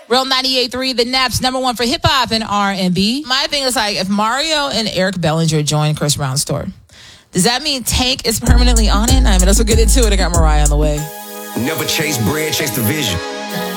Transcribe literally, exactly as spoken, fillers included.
Real ninety-eight point three, the Naps, number one for hip hop and R and B. My thing is like, if Mario and Eric Bellinger join Chris Brown's tour, does that mean Tank is permanently on it? I mean, let's get into it. I got Mariah on the way. Never chase bread, chase the vision.